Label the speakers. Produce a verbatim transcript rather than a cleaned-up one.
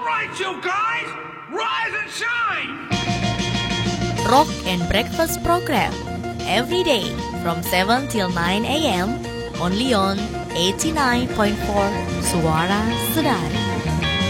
Speaker 1: All right, you guys, rise and shine.
Speaker 2: Rock and Breakfast program every day from seven till nine a.m. only on eighty-nine point four Suara Sedari.